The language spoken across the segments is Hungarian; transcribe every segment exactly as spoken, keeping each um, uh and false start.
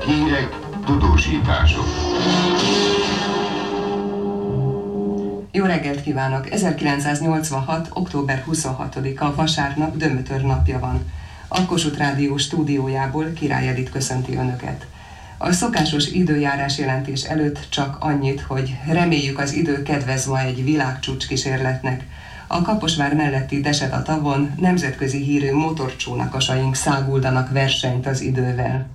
Hírek, tudósítások. Jó reggelt kívánok! ezerkilencszáznyolcvanhat. október huszonhatodika vasárnap Dömötör napja van. A Kossuth Rádió stúdiójából Király Edit köszönti Önöket. A szokásos időjárás jelentés előtt csak annyit, hogy reméljük az idő kedvez ma egy világcsúcs kísérletnek. A Kaposvár melletti Desetatavon nemzetközi hírű motorcsónakasaink száguldanak versenyt az idővel.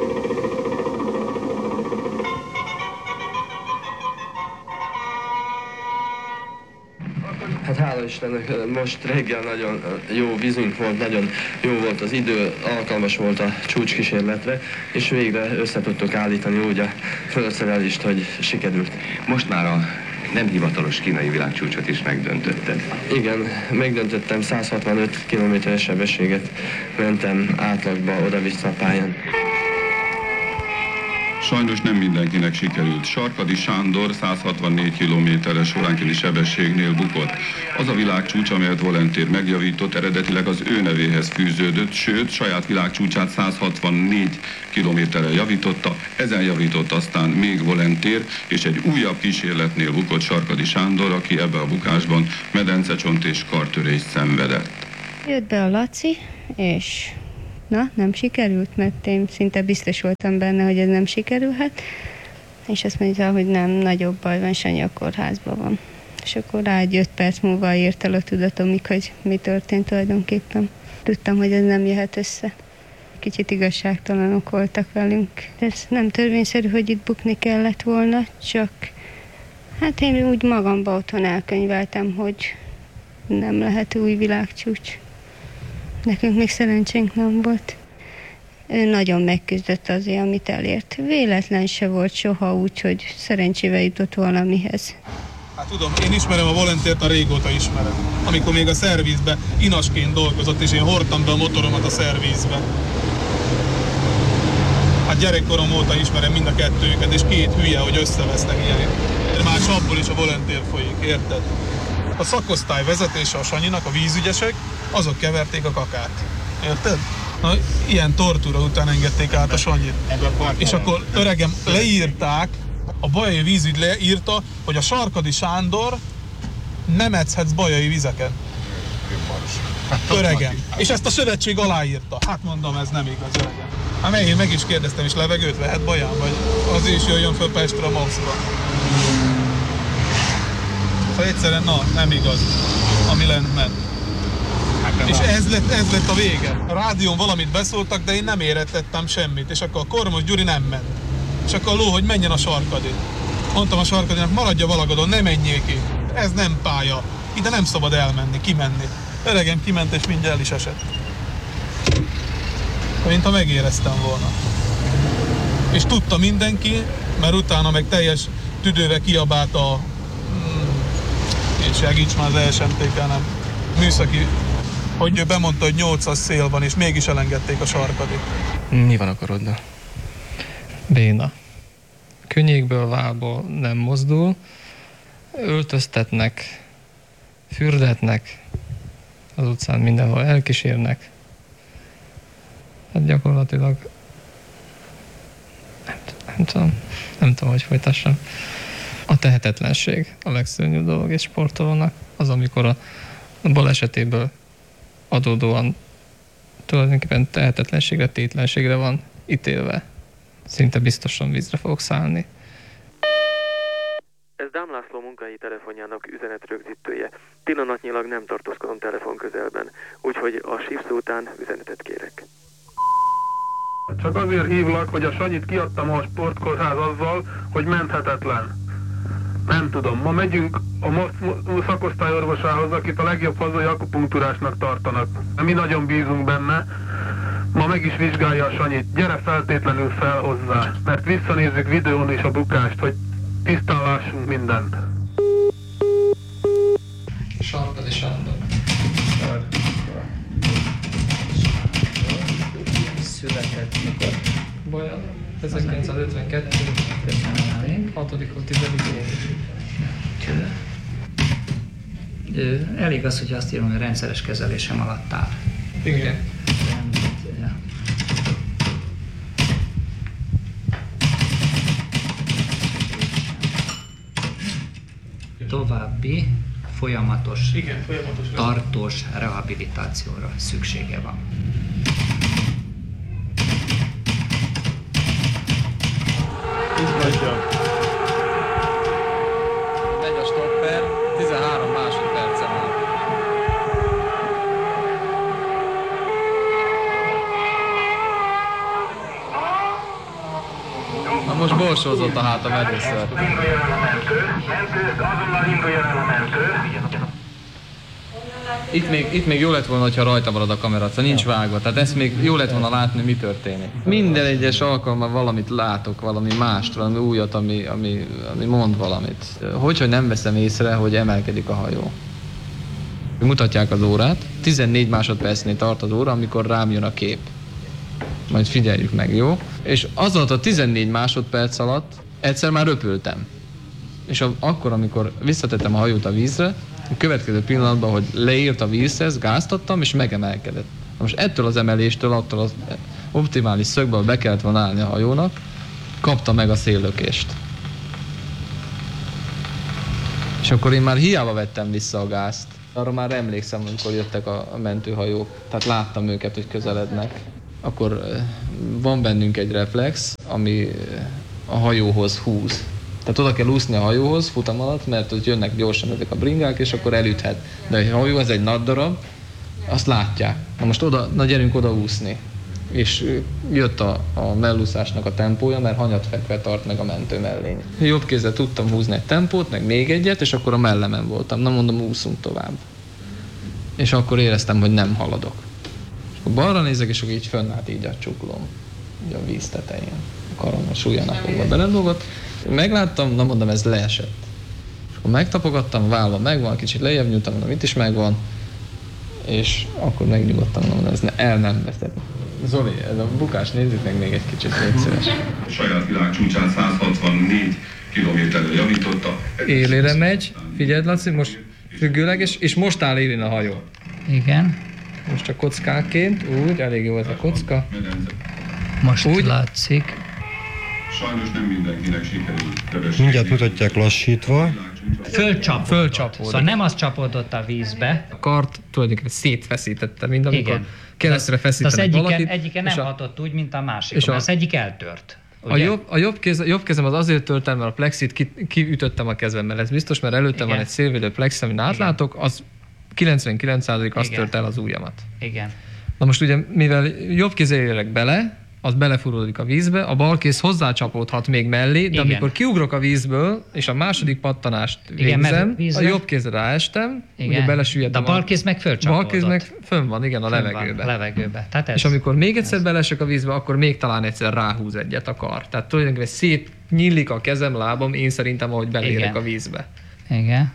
Hát hála Istennek, most reggel nagyon jó vízünk volt, nagyon jó volt az idő, alkalmas volt a csúcskísérletre, és végre össze tudtuk állítani úgy a földszerelést, hogy sikerült. Most már a nem hivatalos kínai világcsúcsot is megdöntötted. Igen, megdöntöttem, száz hatvanöt kilométeres sebességet mentem átlagba oda-vissza a pályán. Sajnos nem mindenkinek sikerült. Sarkadi Sándor száz hatvannégy kilométeres óránkénti sebességnél bukott. Az a világcsúcs, amelyet Volentér megjavított, eredetileg az ő nevéhez fűződött, sőt, saját világcsúcsát száz hatvannégy kilométerre javította, ezen javított aztán még Volentér, és egy újabb kísérletnél bukott Sarkadi Sándor, aki ebbe a bukásban medencecsont és kartörést szenvedett. Jött be a Laci, és... Na, nem sikerült, mert én szinte biztos voltam benne, hogy ez nem sikerülhet. És azt mondja, hogy nem, nagyobb baj van, Sanyi a kórházban van. És akkor rá egy öt perc múlva ért el a tudatomig, hogy mi történt tulajdonképpen. Tudtam, hogy ez nem jöhet össze. Kicsit igazságtalanok voltak velünk. Ez nem törvényszerű, hogy itt bukni kellett volna, csak hát én úgy magamba otthon elkönyveltem, hogy nem lehet új világcsúcs. Nekünk még szerencsénk nem volt. Ő nagyon megküzdött azért, amit elért. Véletlen se volt soha úgy, hogy szerencsével jutott valamihez. Hát tudom, én ismerem a Volentért, a régóta ismerem. Amikor még a szervizbe inasként dolgozott, és én hordtam be a motoromat a szervizbe. Hát gyerekkorom óta ismerem mind a kettőjüket, és két hülye, hogy összevesznek ilyen. Már csapból is a Volentér folyik, érted? A szakosztály vezetése a Sanyinak, a vízügyesek, azok keverték a kakát. Érted? Na, ilyen tortúra után engedték át a Sanyit. És akkor öregem leírták, a bajai vízügy leírta, hogy a Sarkadi Sándor nem edzhetsz bajai vizeken. Öregem. És ezt a szövetség aláírta. Hát mondom, ez nem igaz, öregem. Hát én meg is kérdeztem, és levegőt vehet baján, vagy az is jöjjön föl Pestre a Moszkva. Szóval egyszerűen, na, nem igaz, ami lent ment. És ez lett, ez lett a vége. A rádión valamit beszóltak, de én nem érettettem semmit, és akkor a Kormos Gyuri nem ment. És akkor a ló, hogy menjen a Sarkadi. Mondtam a Sarkadinak, maradja Valagodon, ne menjél ki. Ez nem pálya. Ide nem szabad elmenni, kimenni. Öregem kiment, és mindjárt el is esett. Mint ha megéreztem volna. És tudta mindenki, mert utána meg teljes tüdőre kiabált a... és segíts már az E S M T K, nem műszaki, hogy ő bemondta, hogy nyolcas szél van, és mégis elengedték a Sarkadit. Mi van a koroddal? Béna. Könnyékből, vállból nem mozdul, öltöztetnek, fürdetnek, az utcán mindenhol elkísérnek. Hát gyakorlatilag nem, nem tudom, nem tudom, hogy folytassam. A tehetetlenség a legszörnyűbb dolog egy sportolónak. Az, amikor a balesetéből adódóan tulajdonképpen tehetetlenségre, tétlenségre van ítélve. Szinte biztosan vízre fogok szállni. Ez Dám László munkahelyi telefonjának üzenetrögzítője. Pillanatnyilag nem tartózkodom telefon közelben, úgyhogy a sívszó után üzenetet kérek. Csak azért hívlak, hogy a Sanyit kiadtam a sportkórház azzal, hogy menthetetlen. Nem tudom, ma megyünk a szakosztályorvosához, akit a legjobb hazai akupunktúrásnak tartanak. Mi nagyon bízunk benne. Ma meg is vizsgálja a Sanyit. Gyere feltétlenül fel hozzá, mert visszanézzük videón is a bukást, hogy tisztán lássunk mindent. Sarkadi Sándor. Született mikor? Bolyan, ezerkilencszázötvenkettő. Köszönöm. hatodikon tizedikén. Elég az, hogy azt írom, hogy rendszeres kezelésem alatt áll. Igen. további folyamatos, Igen, folyamatos tartós rehabilitációra szüksége van. Itt hagyja. Megy a stopper, tizenhárom másodperce van. Na most borsózott a hátam először. Itt még, itt még jó lett volna, hogyha rajta marad a kamera, szóval nincs vágva, tehát ezt még jó lett volna látni, mi történik. Minden egyes alkalommal valamit látok, valami mást, valami újat, ami, ami, ami mond valamit. Hogyhogy nem veszem észre, hogy emelkedik a hajó. Mutatják az órát, tizennégy másodpercnél tart az óra, amikor rám jön a kép. Majd figyeljük meg, jó? És az alatt a tizennégy másodperc alatt egyszer már röpültem. És a, akkor, amikor visszatettem a hajót a vízre, a következő pillanatban, hogy leírt a vízhez, gáztattam és megemelkedett. Most ettől az emeléstől, attól az optimális szögből be kellett volna állni a hajónak, kapta meg a széllökést. És akkor én már hiába vettem vissza a gázt. Arra már emlékszem, amikor jöttek a mentőhajók, tehát láttam őket, hogy közelednek. Akkor van bennünk egy reflex, ami a hajóhoz húz. Tehát oda kell úszni a hajóhoz futam alatt, mert ott jönnek gyorsan ezek a bringák, és akkor elüthet. De a hajó, ez egy nagy darab, azt látják. Na most oda, na gyerünk oda úszni. És jött a, a mellúszásnak a tempója, mert hanyatfekve tart meg a mentő mellény. Jobb kézzel tudtam húzni egy tempót, meg még egyet, és akkor a mellemen voltam. Na mondom, úszunk tovább. És akkor éreztem, hogy nem haladok. És akkor balra nézek, és akkor így fönnállt így a csuklóm. Így a víz tetején. A karom a súlyanapokba beledolgott. Megláttam, na mondom, ez leesett. És akkor megtapogattam, vállam megvan, kicsit lejjebb nyújtam, mondom, itt is megvan. És akkor megnyugodtam, mondom, ez ne, el nem veszett. Zoli, ez a bukás, nézzük meg még egy kicsit, légy szíves. A saját világcsúcsán száz hatvannégy kilométerre javította. Élére megy, figyeld Laci, most függőleges, és most áll élén a hajó. Igen. Most a kockáként, úgy, elég jó ez a kocka. Most Úgy? úgy látszik. Sajnos nem mindenkinek sikerült. Mindjárt mutatják lassítva. Fölcsapódott. Fölcsapódott. Szóval nem az csapódott a vízbe. A kart tulajdonképpen szétfeszítette, mint amikor Igen. keresztre Az feszítenek egyiken, valakit. egyiken és nem a, hatott úgy, mint a másik. és a- Az egyik eltört. a, Ugye? jobb, a jobb, kéz, jobb kezem az azért tört el, mert a plexit ki, kiütöttem a kezemmel. Ez biztos, mert előttem Igen. van egy szélvédő plex, amin átlátok, az kilencvenkilenc százalék azt Igen. tört el az ujjamat. Igen. Na most ugye, mivel jobb kézzel érek bele, az belefúródik a vízbe, a bal kéz hozzácsapódhat még mellé, de Igen. amikor kiugrok a vízből, és a második pattanást Igen, mert végzem, vízre- a jobb kézre ráestem, ugye Igen. belesüllyedtem. De a bal kéz meg fölcsapódott. Bal kéz meg fönn van, igen, a Fönn levegőben. Van, levegőbe. Tehát ez, És amikor még egyszer belesek a vízbe, akkor még talán egyszer ráhúz egyet a kar. Tehát tulajdonképpen szét nyílik a kezem, lábam, én szerintem, ahogy belérek Igen. a vízbe. Igen.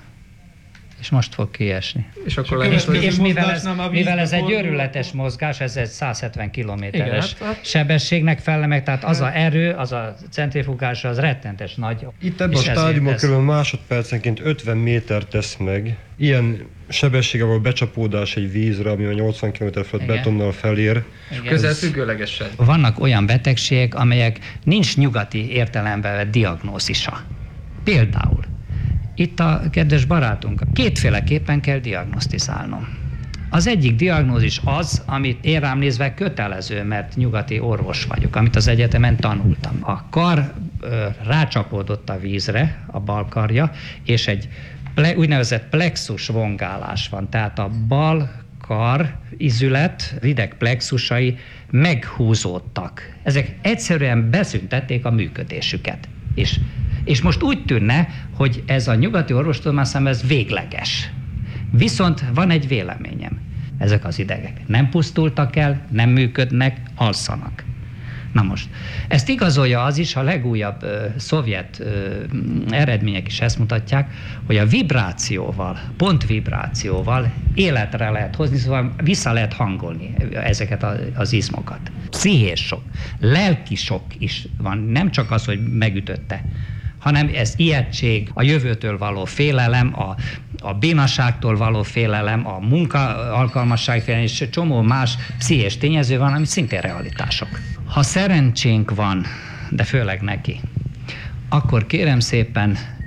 És most fog kiesni. És akkor És lehet, És, hogy... és mivel, ez, mozgásnál már mivel ez vízbe egy fordul. őrületes mozgás, ez egy száz hetven kilométeres Igen, hát- hát- sebességnek felel meg, tehát az a erő, az a centrifugás, az rettentes nagy. Itt ebben a És ezért stádiumban ez- kb. Másodpercenként ötven méter tesz meg. Ilyen sebessége van becsapódás egy vízre, ami a nyolcvan kilométer fölött Igen. betonnal felér. Igen. Közel függőlegesen. Vannak olyan betegségek, amelyek nincs nyugati értelemben vett diagnózisa. Például itt a kedves barátunk, kétféleképpen kell diagnosztizálnom. Az egyik diagnózis az, amit én rám nézve kötelező, mert nyugati orvos vagyok, amit az egyetemen tanultam. A kar ö, rácsapódott a vízre, a bal karja, és egy ple, úgynevezett plexus vongálás van, tehát a bal kar izület, rideg plexusai meghúzódtak. Ezek egyszerűen beszüntették a működésüket. És, és most úgy tűnne, hogy ez a nyugati orvostudomány számára ez végleges. Viszont van egy véleményem. Ezek az idegek nem pusztultak el, nem működnek, alszanak. Na most, ezt igazolja az is, a legújabb ö, szovjet ö, eredmények is ezt mutatják, hogy a vibrációval, pontvibrációval életre lehet hozni, szóval vissza lehet hangolni ezeket a, az izmokat. Pszichés sok, lelki sok is van, nem csak az, hogy megütötte, hanem ez ijegység, a jövőtől való félelem, a, a bénaságtól való félelem, a munka alkalmasság félelem, és csomó más pszichés tényező van, ami szintén realitások. Ha szerencsénk van, de főleg neki, akkor kérem szépen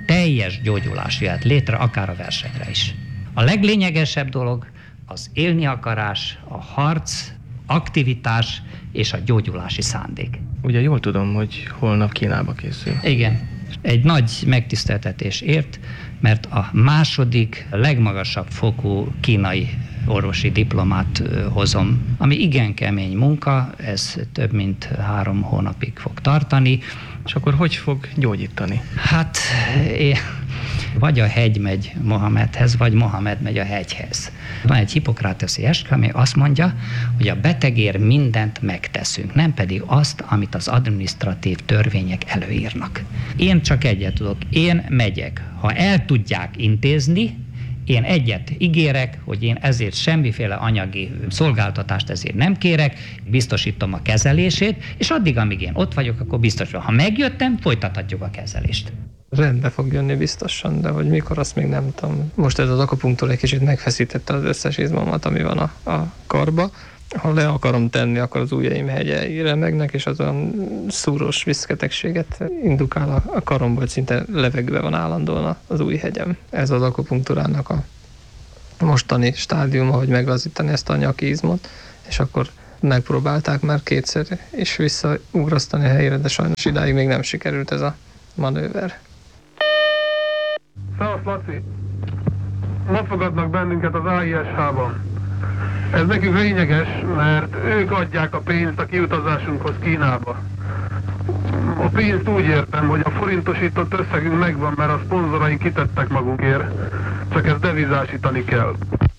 teljes gyógyulás jöhet létre, akár a versenyre is. A leglényegesebb dolog az élni akarás, a harc, aktivitás és a gyógyulási szándék. Ugye jól tudom, hogy holnap Kínába készül. Igen. Egy nagy megtiszteltetés ért, mert a második legmagasabb fokú kínai orvosi diplomát hozom, ami igen kemény munka, ez több mint három hónapig fog tartani. És akkor hogy fog gyógyítani? Hát én, vagy a hegy megy Mohamedhez, vagy Mohamed megy a hegyhez. Van egy hipokráteszi eskü, ami azt mondja, hogy a betegért mindent megteszünk, nem pedig azt, amit az adminisztratív törvények előírnak. Én csak egyet tudok, én megyek. Ha el tudják intézni, én egyet ígérek, hogy én ezért semmiféle anyagi szolgáltatást ezért nem kérek, biztosítom a kezelését, és addig, amíg én ott vagyok, akkor biztosan. Ha megjöttem, folytathatjuk a kezelést. Rendbe fog jönni biztosan, de hogy mikor, azt még nem tudom. Most ez az akupunktúra egy kicsit megfeszítette az összes izmomat, ami van a, a karba. Ha le akarom tenni, akkor az ujjaim hegyei remegnek, és az olyan szúrós viszketegséget indukál a, a karomból, hogy szinte levegőben van állandóan az ujjhegyem. Ez az akupunktúrának a mostani stádiuma, hogy meglazítani ezt a nyaki izmot, és akkor megpróbálták már kétszer is visszaugrasztani a helyére, de sajnos idáig még nem sikerült ez a manőver. Szevasz, Laci! Ma fogadnak bennünket az á i es há-ban. Ez nekünk lényeges, mert ők adják a pénzt a kiutazásunkhoz Kínába. A pénzt úgy értem, hogy a forintosított összegünk megvan, mert a szponzoraink kitettek magunkért, csak ezt devizásítani kell.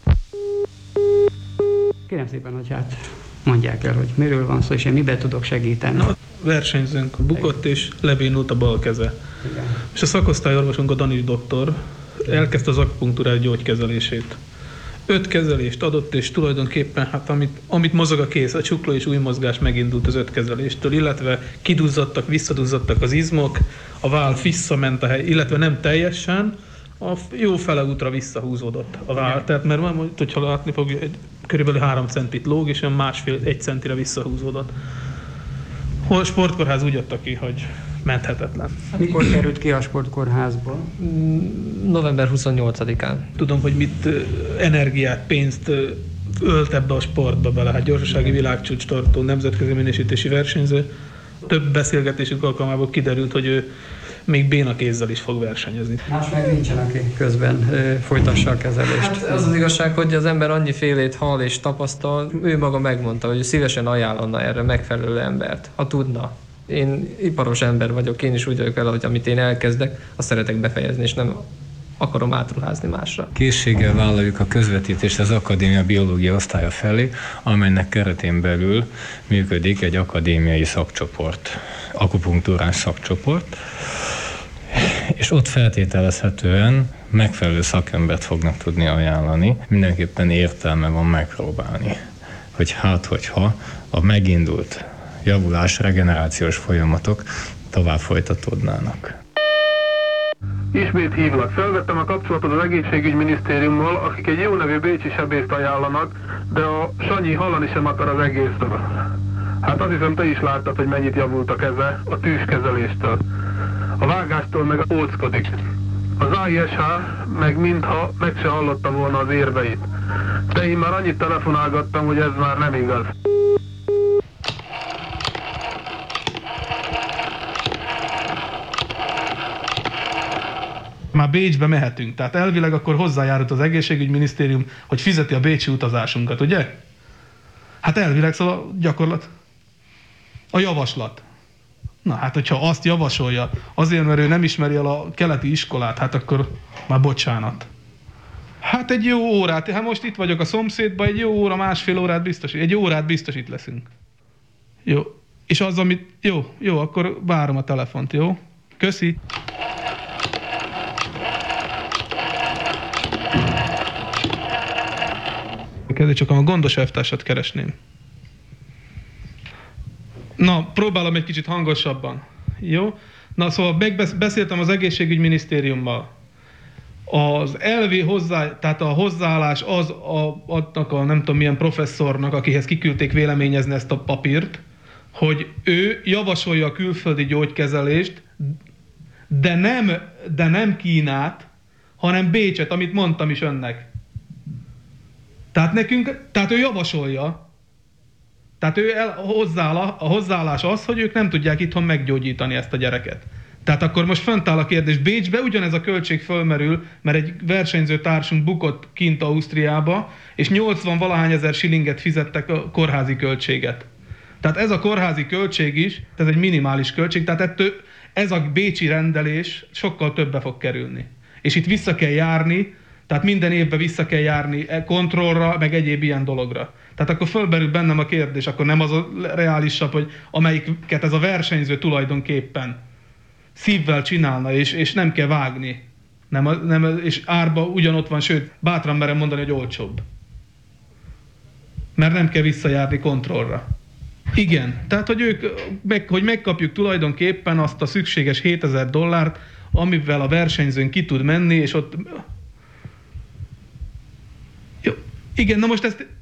Kérem szépen, hogy hát mondják el, hogy miről van szó, és én miben tudok segíteni. Na, versenyzőnk bukott, és lebénult a bal keze. Igen. És a szakosztályorvosunk, a Danics doktor elkezdte az akupunktúrák gyógykezelését. Öt kezelést adott, és tulajdonképpen, hát amit, amit mozog a kéz, a csukló és új mozgás megindult az öt kezeléstől, illetve kiduzzadtak, visszaduzzadtak az izmok, a váll visszament a hely, illetve nem teljesen, a jó fele útra visszahúzódott a váll. Igen. Tehát mert hogyha látni fog, körülbelül három centit lóg, és olyan másfél, egy centire visszahúzódott. A sportkórház úgy adta ki, hogy menthetetlen. Mikor került ki a sportkórházból? november huszonnyolcadikán. Tudom, hogy mit energiát, pénzt ölt ebbe a sportba bele. Hát gyorsasági világcsúcs tartó, nemzetközi minősítési versenyző. Több beszélgetésünk alkalmából kiderült, hogy ő még béna kézzel is fog versenyezni. Más meg nincsen, aki közben ö, folytassa a kezelést. Hát az az igazság, hogy az ember annyi félét hall és tapasztal, ő maga megmondta, hogy szívesen ajánlana erre megfelelő embert, ha tudna. Én iparos ember vagyok, én is úgy vagyok vele, hogy amit én elkezdek, azt szeretek befejezni, és nem akarom átruházni másra. Készséggel vállaljuk a közvetítést az Akadémia biológia osztálya felé, amelynek keretén belül működik egy akadémiai szakcsoport, akupunktúrás szakcsoport, és ott feltételezhetően megfelelő szakembert fognak tudni ajánlani. Mindenképpen értelme van megpróbálni, hogy hát, hogyha a megindult javulás, regenerációs folyamatok tovább folytatódnának. Ismét hívlak. Felvettem a kapcsolatot az egészségügyminisztériummal, akik egy jó nevű bécsi sebészt ajánlanak, de a Sanyi hallani sem akar az egészről. Hát azt hiszem, te is láttad, hogy mennyit javult a keze a tűzkezeléstől. A vágástól meg óckodik. Az á i es há meg mintha meg se hallotta volna az érveit. De én már annyit telefonálgattam, hogy ez már nem igaz. Már Bécsbe mehetünk, tehát elvileg akkor hozzájárult az egészségügyminisztérium, hogy fizeti a bécsi utazásunkat, ugye? Hát elvileg, szóval gyakorlat. A javaslat. Na hát, hogyha azt javasolja, azért, mert ő nem ismeri el a keleti iskolát, hát akkor már bocsánat. Hát egy jó órát, hát most itt vagyok a szomszédban, egy jó óra, másfél órát biztosít, egy órát biztos itt leszünk. Jó. És az, amit... Jó, jó, akkor várom a telefont, jó? Köszi. Kezdjük, csak a gondos elvtársat keresném. Na, próbálom egy kicsit hangosabban. Jó? Na, szóval megbeszéltem az egészségügyminisztériummal. Az elvi hozzá, tehát a hozzáállás az a, adnak a nem tudom milyen professzornak, akihez kiküldték véleményezni ezt a papírt, hogy ő javasolja a külföldi gyógykezelést, de nem, de nem Kínát, hanem Bécset, amit mondtam is önnek. Tehát nekünk, tehát ő javasolja, tehát ő el, a, hozzááll, a hozzáállás az, hogy ők nem tudják itthon meggyógyítani ezt a gyereket. Tehát akkor most fönt áll a kérdés, Bécsbe ugyanez a költség fölmerül, mert egy versenyző társunk bukott kint Ausztriába, és nyolcvan valahány ezer shillinget fizettek a kórházi költséget. Tehát ez a kórházi költség is, ez egy minimális költség, tehát ettől ez a bécsi rendelés sokkal többe fog kerülni. És itt vissza kell járni, tehát minden évben vissza kell járni kontrollra, meg egyéb ilyen dologra. Tehát akkor fölmerül bennem a kérdés, akkor nem az a reálisabb, hogy amelyiket ez a versenyző tulajdonképpen szívvel csinálna, és, és nem kell vágni. Nem, nem, és árba ugyanott van, sőt, bátran merem mondani, hogy olcsóbb. Mert nem kell visszajárni kontrollra. Igen, tehát hogy, ők, meg, hogy megkapjuk tulajdonképpen azt a szükséges hétezer dollárt, amivel a versenyzőn ki tud menni, és ott... Jó, igen, na most ezt...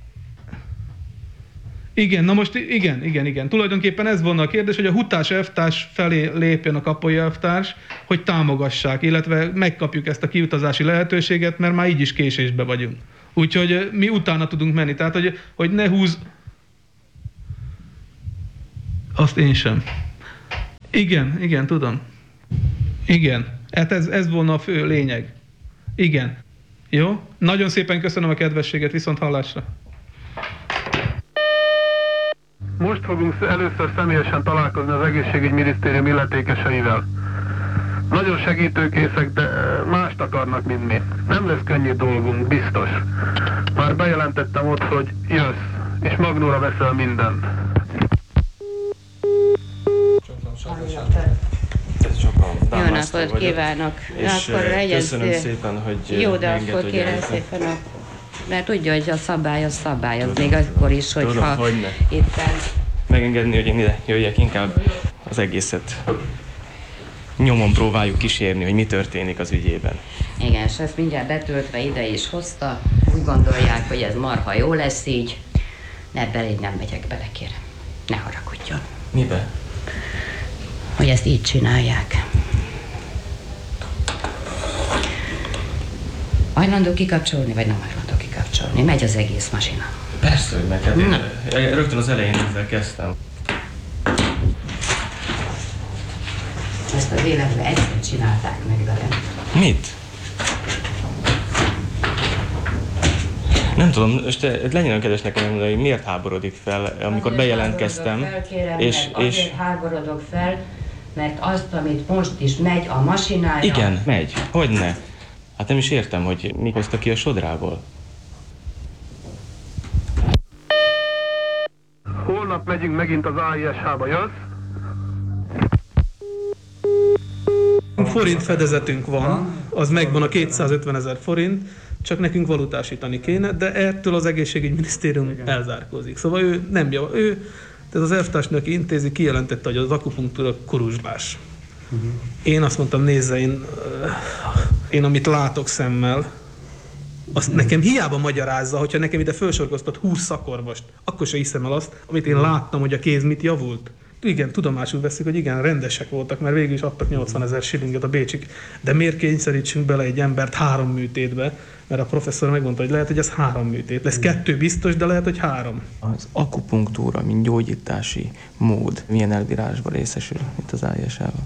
Igen, na most igen, igen, igen. Tulajdonképpen ez volna a kérdés, hogy a hutás elvtárs felé lépjen a kapoly elvtárs, hogy támogassák, illetve megkapjuk ezt a kiutazási lehetőséget, mert már így is késésbe vagyunk. Úgyhogy mi utána tudunk menni. Tehát, hogy, hogy ne húz... Azt én sem. Igen, igen, tudom. Igen. Hát ez, ez volna a fő lényeg. Igen. Jó? Nagyon szépen köszönöm a kedvességet, viszont hallásra. Most fogunk először személyesen találkozni az egészségügyminisztérium illetékeseivel. Nagyon segítőkészek, de mást akarnak, mint mi. Nem lesz könnyű dolgunk, biztos. Már bejelentettem ott, hogy jössz, és magnóra veszel mindent. Jó napot kívánok! És akkor legyen köszönöm szé... szépen, hogy jó, de akkor kérem szépen a... Mert tudja, hogy a szabály az szabály, az még akkor is, hogyha Tudom, éppen... Megengedni, hogy én ide jöjjek, inkább az egészet nyomon próbáljuk kísérni, hogy mi történik az ügyében. Igen, és ezt mindjárt betöltve ide is hozta. Úgy gondolják, hogy ez marha jó lesz így. Ebben én nem megyek bele, kérem. Ne haragudjon. Mibe? Hogy ezt így csinálják. Hajlandó kikapcsolni, vagy nem hajlandó kikapcsolni? Megy az egész masina. Persze, hogy meg. Hát én rögtön az elején ezzel kezdtem. Ezt az életben egyszer csinálták meg velem. Mit? Nem tudom, most legyen olyan kedves nekem megmondani, hogy miért háborodik fel, amikor azért bejelentkeztem. Fel, kérem, és, és... és... háborodok fel, mert azt, amit most is megy a masinája... Igen, megy. Hogyne? Hát nem is értem, hogy mi hozta ki a sodrából. Holnap megyünk megint az á i es há-ba, jössz? Forint fedezetünk van, az megvan a kétszázötven ezer forint, csak nekünk valutásítani kéne, de ettől az egészségügyminisztérium elzárkózik. Szóval ő nem jav, ő, tehát az elvtársnő, aki intézi, kijelentette, hogy az akupunktúra kuruzslás. Uh-huh. Én azt mondtam, nézze, én, én amit látok szemmel, azt nekem hiába magyarázza, hogyha nekem ide felsorgoztat húsz szakorvost, akkor se hiszem el azt, amit én láttam, hogy a kéz mit javult. Igen, tudomásul veszik, hogy igen, rendesek voltak, mert végül is adtak nyolcvanezer shillinget a bécsik. De miért kényszerítsünk bele egy embert három műtétbe? Mert a professzor megmondta, hogy lehet, hogy ez három műtét. Lesz kettő biztos, de lehet, hogy három. Az akupunktúra, mint gyógyítási mód, milyen elbírásban részesül itt az á i es há-ban?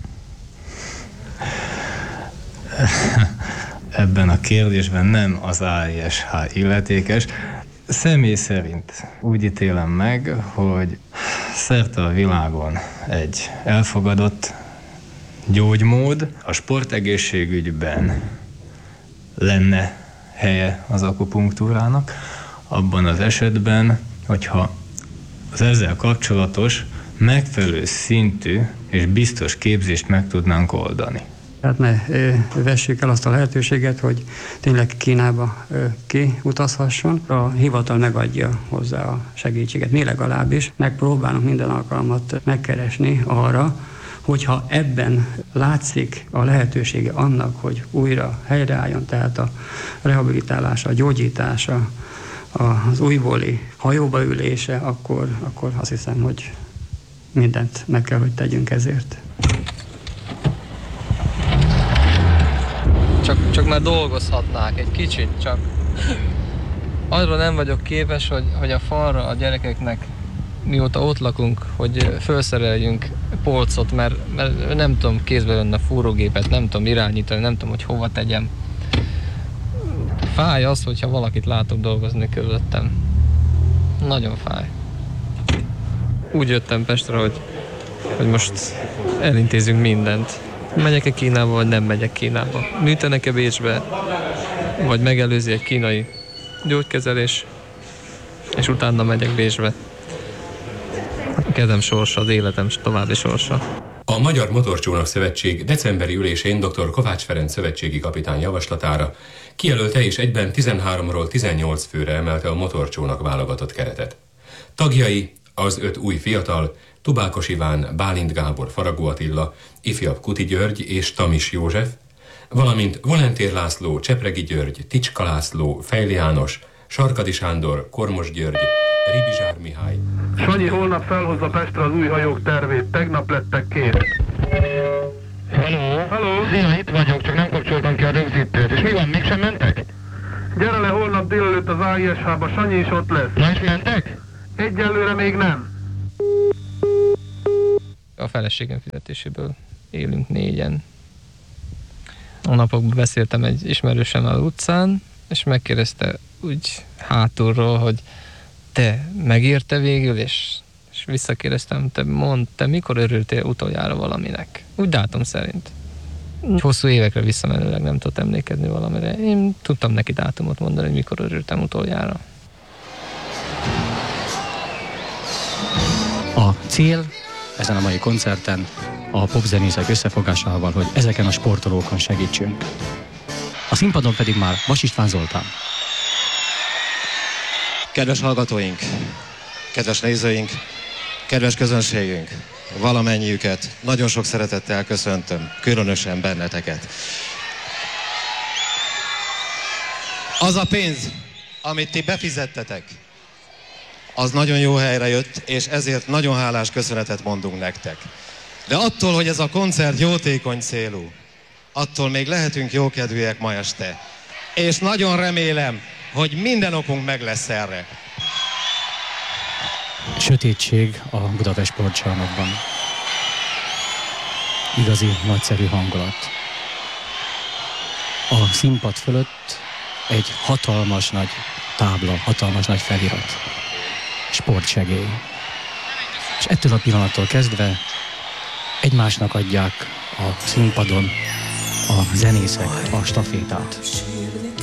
Ebben a kérdésben nem az á i es há illetékes. Személy szerint úgy ítélem meg, hogy szerte a világon egy elfogadott gyógymód, a sportegészségügyben lenne helye az akupunktúrának, abban az esetben, hogyha az ezzel kapcsolatos megfelelő szintű és biztos képzést meg tudnánk oldani. Tehát ne vessük el azt a lehetőséget, hogy tényleg Kínába kiutazhasson. A hivatal megadja hozzá a segítséget. Mi legalábbis megpróbálunk minden alkalmat megkeresni arra, hogyha ebben látszik a lehetősége annak, hogy újra helyreálljon, tehát a rehabilitálása, a gyógyítása, az újbóli hajóba ülése, akkor, akkor azt hiszem, hogy mindent meg kell, hogy tegyünk ezért. csak, csak már dolgozhatnák egy kicsit, csak arra nem vagyok képes, hogy, hogy a falra a gyerekeknek, mióta ott lakunk, hogy felszereljünk polcot, mert, mert nem tudom kézbe venni a fúrógépet, nem tudom irányítani, nem tudom, hogy hova tegyem. Fáj az, hogyha valakit látok dolgozni körülöttem. Nagyon fáj. Úgy jöttem Pestre, hogy, hogy most elintézünk mindent. Megyek-e Kínába, vagy nem megyek Kínába? Műtenek-e Bécsbe, vagy megelőzi egy kínai gyógykezelés, és utána megyek Bécsbe. A kezem sorsa, az életem további sorsa. A Magyar Motorcsónak Szövetség decemberi ülésén dr. Kovács Ferenc szövetségi kapitány javaslatára kijelölte és egyben tizenháromról tizennyolc főre emelte a motorcsónak válogatott keretet. Tagjai az öt új fiatal, Tubákos Iván, Bálint Gábor, Faragó Attila, ifjabb Kuti György és Tamis József, valamint Volentér László, Csepregi György, Ticska László, Fejli János, Sarkadi Sándor, Kormos György, Ribizsár Mihály. Sanyi holnap felhozza Pestre az új hajók tervét, tegnap lettek kész. Hello? Hello? Szia, itt vagyok, csak nem kapcsoltam ki a rögzítőt. És mi van, mégsem mentek? Gyere le holnap délelőtt az á i es há-ba, Sanyi is ott lesz. Na és mentek? Egyelőre még nem. A feleségem fizetéséből élünk négyen. A napokban beszéltem egy ismerősemmel utcán, és megkérdezte úgy hátulról, hogy te megérte végül, és, és visszakérdeztem, te mondd, te mikor örültél utoljára valaminek? Úgy dátum szerint. Hosszú évekre visszamenőleg nem tudott emlékezni valamire. Én tudtam neki dátumot mondani, hogy mikor örültem utoljára. A cél ezen a mai koncerten a popzenészek összefogásával, hogy ezeken a sportolókon segítsünk. A színpadon pedig már Vas István Zoltán. Kedves hallgatóink, kedves nézőink, kedves közönségünk, valamennyiüket nagyon sok szeretettel köszöntöm, különösen benneteket. Az a pénz, amit ti befizettetek, az nagyon jó helyre jött, és ezért nagyon hálás köszönetet mondunk nektek. De attól, hogy ez a koncert jótékony célú, attól még lehetünk jókedvűek ma este. És nagyon remélem, hogy minden okunk meg lesz erre. Sötétség a Budapest sportcsarnokban. Igazi, nagyszerű hangulat. A színpad fölött egy hatalmas nagy tábla, hatalmas nagy felirat. Sportsegély. És ettől a pillanattól kezdve egymásnak adják a színpadon a zenészek a stafétát.